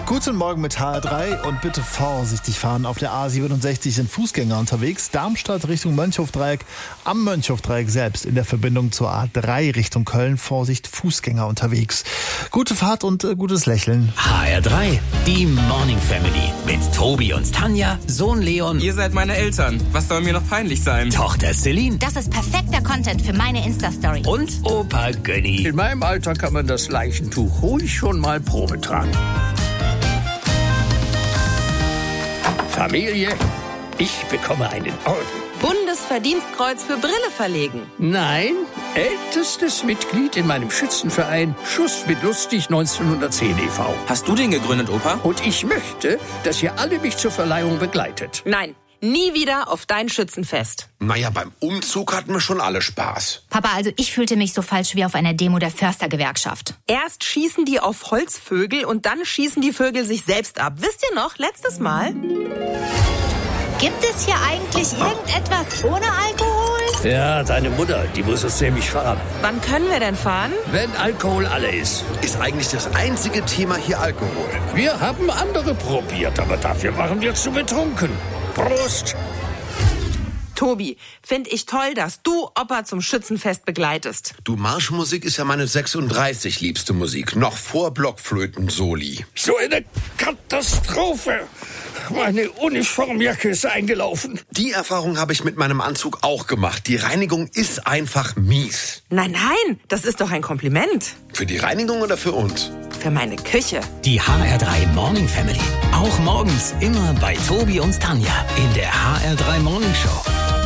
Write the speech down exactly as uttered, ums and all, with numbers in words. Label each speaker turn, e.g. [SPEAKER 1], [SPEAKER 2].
[SPEAKER 1] Guten Morgen mit H R drei und bitte vorsichtig fahren. Auf der A siebenundsechzig sind Fußgänger unterwegs. Darmstadt Richtung Mönchhofdreieck. Am Mönchhofdreieck selbst in der Verbindung zur A drei Richtung Köln. Vorsicht, Fußgänger unterwegs. Gute Fahrt und äh, gutes Lächeln.
[SPEAKER 2] H R drei, die Morning Family. Mit Tobi und Tanja, Sohn Leon.
[SPEAKER 3] Ihr seid meine Eltern. Was soll mir noch peinlich sein?
[SPEAKER 2] Tochter Celine.
[SPEAKER 4] Das ist perfekter Content für meine Insta-Story.
[SPEAKER 2] Und Opa Gönny.
[SPEAKER 5] In meinem Alter kann man das Leichentuch ruhig schon mal Probe tragen. Familie, ich bekomme einen Orden.
[SPEAKER 6] Bundesverdienstkreuz für Brille verlegen.
[SPEAKER 5] Nein, ältestes Mitglied in meinem Schützenverein Schuss mit Lustig neunzehnhundertzehn e V
[SPEAKER 3] Hast du den gegründet, Opa?
[SPEAKER 5] Und ich möchte, dass ihr alle mich zur Verleihung begleitet.
[SPEAKER 6] Nein, nie wieder auf dein Schützenfest.
[SPEAKER 7] Naja, beim Umzug hatten wir schon alle Spaß.
[SPEAKER 4] Papa, also ich fühlte mich so falsch wie auf einer Demo der Förstergewerkschaft.
[SPEAKER 6] Erst schießen die auf Holzvögel und dann schießen die Vögel sich selbst ab. Wisst ihr noch, letztes Mal?
[SPEAKER 4] Gibt es hier eigentlich irgendetwas ohne Alkohol?
[SPEAKER 5] Ja, deine Mutter, die muss uns nämlich fahren.
[SPEAKER 6] Wann können wir denn fahren?
[SPEAKER 5] Wenn Alkohol alle ist.
[SPEAKER 7] Ist eigentlich das einzige Thema hier Alkohol?
[SPEAKER 5] Wir haben andere probiert, aber dafür waren wir zu betrunken. Prost!
[SPEAKER 6] Tobi, find ich toll, dass du Opa zum Schützenfest begleitest.
[SPEAKER 7] Du, Marschmusik ist ja meine sechsunddreißig liebste Musik. Noch vor Blockflöten-Soli.
[SPEAKER 5] So eine Katastrophe! Meine Uniformjacke ist eingelaufen.
[SPEAKER 7] Die Erfahrung habe ich mit meinem Anzug auch gemacht. Die Reinigung ist einfach mies.
[SPEAKER 6] Nein, nein, das ist doch ein Kompliment.
[SPEAKER 7] Für die Reinigung oder für uns?
[SPEAKER 6] Für meine Küche.
[SPEAKER 2] Die H R drei Morning Family. Auch morgens immer bei Tobi und Tanja in der H R drei Morning Show.